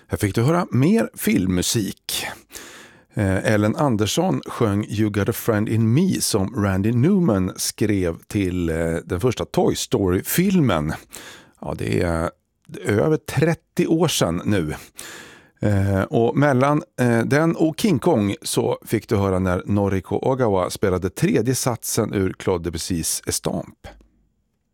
Här fick du höra mer filmmusik. Ellen Andersson sjöng You Got a Friend in Me som Randy Newman skrev till den första Toy Story-filmen. Ja, det är över 30 år sedan nu. Och mellan den och King Kong så fick du höra när Noriko Ogawa spelade tredje satsen ur Claude Debussys Estampe.